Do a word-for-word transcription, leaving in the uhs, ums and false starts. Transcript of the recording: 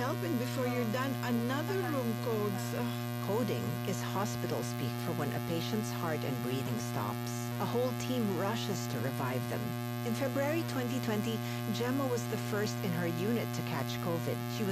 help, and before you're done, another room codes. Ugh. Coding is hospital speak for when a patient's heart and breathing stops. A whole team rushes to revive them. In February twenty twenty, Gemma was the first in her unit to catch COVID. She was